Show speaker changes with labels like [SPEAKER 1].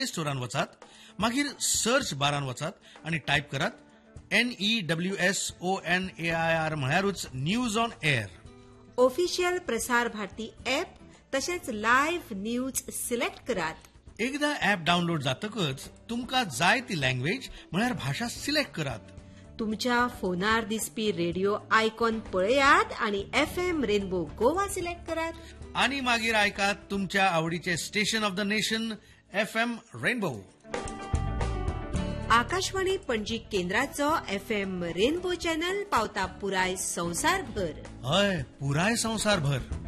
[SPEAKER 1] स्टोरान वचात, मागीर सर्च बारान वचात आणि टायप करात NEWSONAIR म्हळ्यारूच news on air.
[SPEAKER 2] Official Prasar Bharati app तशेंच लायव्ह न्यूज सिलेक्ट करात.
[SPEAKER 1] एकदा ॲप डाउनलोड जातकच तुमकां जाय ती लँग्वेज म्हळ्यार भाषा सिलेक्ट करात.
[SPEAKER 2] तुमच्या फोनार दिसपी रेडिओ आयकॉन पळयात आणि FM रेनबो गोवा सिलेक्ट करात.
[SPEAKER 1] आणि मागीर आयकात तुमच्या आवडीचे station of the nation FM rainbow.
[SPEAKER 2] Akashvani Panaji केंद्राचो FM rainbow channel पावता पुराय संवसारभर.
[SPEAKER 1] हय, पुराय संवसारभर.